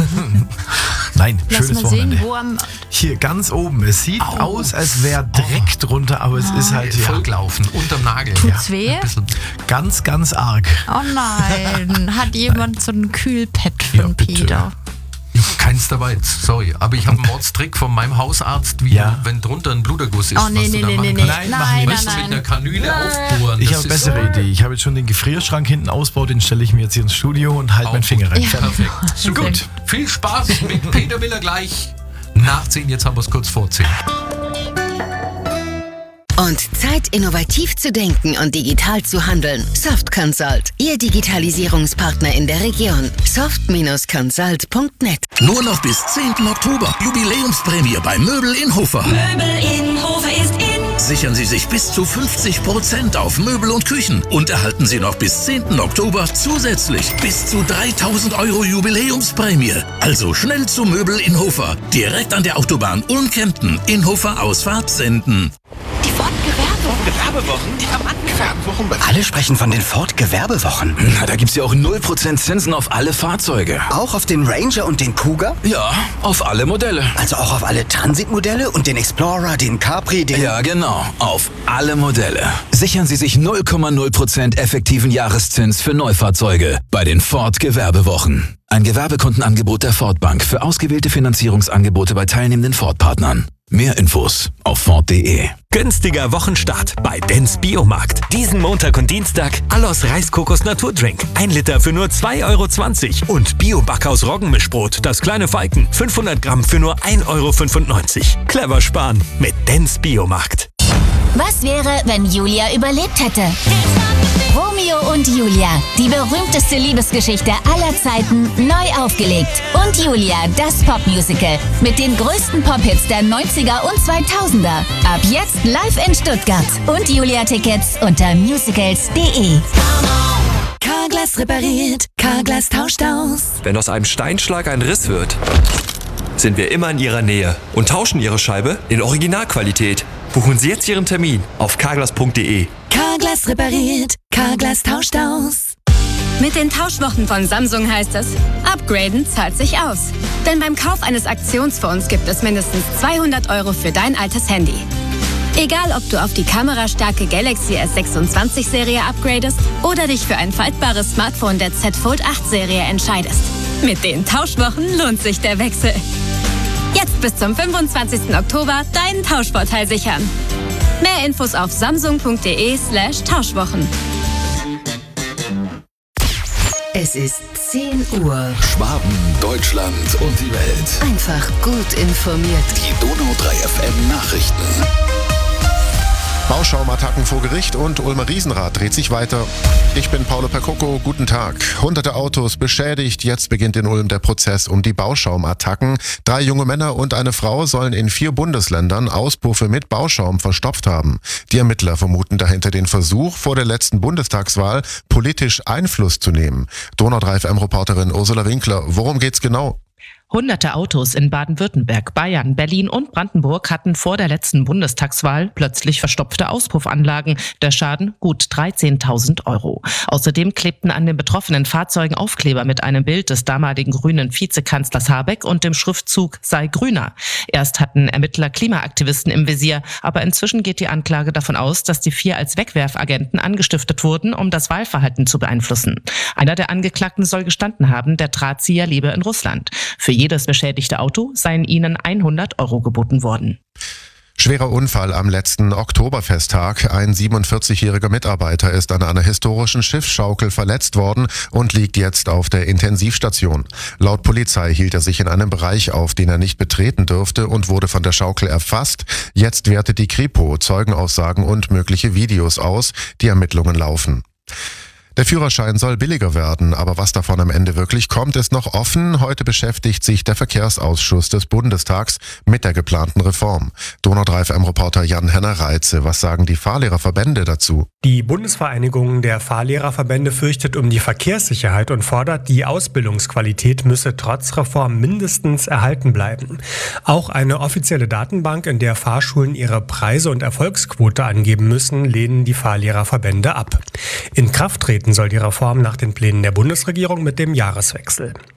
Nein, Lass schönes mal Wochenende. sehen, wo am... Hier ganz oben. Es sieht aus, als wäre Dreck drunter, aber es ist halt Vollgelaufen, unterm Nagel. Tut's weh? Ein bisschen. ganz, ganz arg. Oh nein, hat jemand so ein Kühlpad für den bitte. Peter? Keins dabei, sorry. Aber ich habe einen Mordstrick von meinem Hausarzt, wie wenn drunter ein Bluterguss ist. Oh nee, was du nee, da nee, machen nee, kannst. nein, Weißt du, mit einer Kanüle aufbohren. Ich das habe eine ist bessere Idee. Ich habe jetzt schon den Gefrierschrank hinten ausgebaut, den stelle ich mir jetzt hier ins Studio und halte meinen Finger rein. Ja. Fertig. Perfekt. Gut, viel Spaß mit Peter Miller gleich. Nach 10, jetzt haben wir es kurz vor 10. Und Zeit, innovativ zu denken und digital zu handeln. Soft Consult, Ihr Digitalisierungspartner in der Region. soft-consult.net. Nur noch bis 10. Oktober. Jubiläumsprämie bei Möbel in Hofer. Möbel in Hofer ist in. Sichern Sie sich bis zu 50% auf Möbel und Küchen und erhalten Sie noch bis 10. Oktober zusätzlich bis zu 3.000 € Jubiläumsprämie. Also schnell zu Möbel in Hofer. Direkt an der Autobahn Ulm-Kempten in Hofer Ausfahrt senden. Die Ford-Gewerbewochen? Diamanten-Gewerbewochen? Alle sprechen von den Ford-Gewerbewochen. Na, da gibt's ja auch 0% Zinsen auf alle Fahrzeuge. Auch auf den Ranger und den Cougar? Ja, auf alle Modelle. Also auch auf alle Transit-Modelle und den Explorer, den Capri, den... Ja, genau, auf alle Modelle. Sichern Sie sich 0,0% effektiven Jahreszins für Neufahrzeuge bei den Ford Gewerbewochen. Ein Gewerbekundenangebot der Ford Bank für ausgewählte Finanzierungsangebote bei teilnehmenden Ford-Partnern. Mehr Infos auf Ford.de. Günstiger Wochenstart bei Dens Biomarkt. Diesen Montag und Dienstag Allos Reiskokos Naturdrink. 1 Liter für nur 2,20 € und Bio-Backhaus Roggenmischbrot, das kleine Falken, 500 Gramm für nur 1,95 €. Clever sparen mit Dens Biomarkt. Was wäre, wenn Julia überlebt hätte? Romeo und Julia, die berühmteste Liebesgeschichte aller Zeiten, neu aufgelegt. Und Julia, das Popmusical mit den größten Pop-Hits der 90er und 2000er. Ab jetzt live in Stuttgart. Und Julia-Tickets unter musicals.de. Carglass repariert, Carglass tauscht aus. Wenn aus einem Steinschlag ein Riss wird, sind wir immer in Ihrer Nähe und tauschen Ihre Scheibe in Originalqualität. Buchen Sie jetzt Ihren Termin auf carglass.de. Carglass repariert, Carglass tauscht aus. Mit den Tauschwochen von Samsung heißt es, upgraden zahlt sich aus. Denn beim Kauf eines Aktionsfonds gibt es mindestens 200 € für dein altes Handy. Egal, ob du auf die kamerastarke Galaxy S26-Serie upgradest oder dich für ein faltbares Smartphone der Z Fold 8-Serie entscheidest. Mit den Tauschwochen lohnt sich der Wechsel. Jetzt bis zum 25. Oktober deinen Tauschvorteil sichern. Mehr Infos auf samsung.de/Tauschwochen. Es ist 10 Uhr. Schwaben, Deutschland und die Welt. Einfach gut informiert. Die Donau 3 FM Nachrichten. Baушaumattacken vor Gericht und Ulmer Riesenrad dreht sich weiter. Ich bin Paolo Percocco, guten Tag. Hunderte Autos beschädigt, jetzt beginnt in Ulm der Prozess um die Bauschaumattacken. 3 junge Männer und eine Frau sollen in 4 Bundesländern Auspuffe mit Bauschaum verstopft haben. Die Ermittler vermuten dahinter den Versuch, vor der letzten Bundestagswahl politisch Einfluss zu nehmen. Donau 3 FM-Reporterin Ursula Winkler, worum geht's genau? Hunderte Autos in Baden-Württemberg, Bayern, Berlin und Brandenburg hatten vor der letzten Bundestagswahl plötzlich verstopfte Auspuffanlagen. Der Schaden gut 13.000 €. Außerdem klebten an den betroffenen Fahrzeugen Aufkleber mit einem Bild des damaligen grünen Vizekanzlers Habeck und dem Schriftzug "Sei grüner". Erst hatten Ermittler Klimaaktivisten im Visier, aber inzwischen geht die Anklage davon aus, dass die 4 als Wegwerfagenten angestiftet wurden, um das Wahlverhalten zu beeinflussen. Einer der Angeklagten soll gestanden haben, der Drahtzieher lebe in Russland. Für jedes beschädigte Auto seien ihnen 100 € geboten worden. Schwerer Unfall am letzten Oktoberfesttag. Ein 47-jähriger Mitarbeiter ist an einer historischen Schiffsschaukel verletzt worden und liegt jetzt auf der Intensivstation. Laut Polizei hielt er sich in einem Bereich auf, den er nicht betreten dürfte und wurde von der Schaukel erfasst. Jetzt wertet die Kripo Zeugenaussagen und mögliche Videos aus. Die Ermittlungen laufen. Der Führerschein soll billiger werden, aber was davon am Ende wirklich kommt, ist noch offen. Heute beschäftigt sich der Verkehrsausschuss des Bundestags mit der geplanten Reform. Donau 3 FM-Reporter Jan-Henner Reitze, was sagen die Fahrlehrerverbände dazu? Die Bundesvereinigung der Fahrlehrerverbände fürchtet um die Verkehrssicherheit und fordert, die Ausbildungsqualität müsse trotz Reform mindestens erhalten bleiben. Auch eine offizielle Datenbank, in der Fahrschulen ihre Preise und Erfolgsquote angeben müssen, lehnen die Fahrlehrerverbände ab. In Kraft treten soll die Reform nach den Plänen der Bundesregierung mit dem Jahreswechsel.